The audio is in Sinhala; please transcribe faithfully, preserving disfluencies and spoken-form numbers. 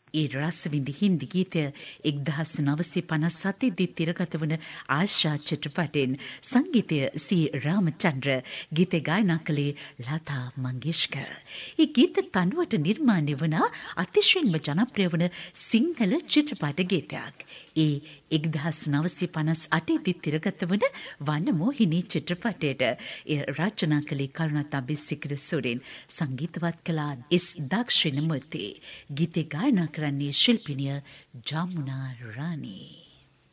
ඒ රසවිඳි හින්දි ගීතය එක්දහස් නවසිය පනස් සතේ දී තිරගත වන ආශා චිත්‍රපටයෙන් සංගීතය සී රාමචන්ද්‍ර ගීතය ගායනා කළේ ලතා මංගেশකර්. ඒ ගීත තනුවට නිර්මාණය වන අතිශයින්ම ජනප්‍රිය වන සිංහල චිත්‍රපට ගීතයක්. ඒ එක්දහස් නවසිය පනස් අටේ දී තිරගත වන වනමෝහිනී චිත්‍රපටයට එය රචනා කළේ කරුණාතා බෙස්සිකර සුරින් සංගීතවත් කළා එස් දක්ෂිණමූර්ති. ගීතය ගායනා කරන්නේ ශිල්පිනිය ජාමුනා රාණී.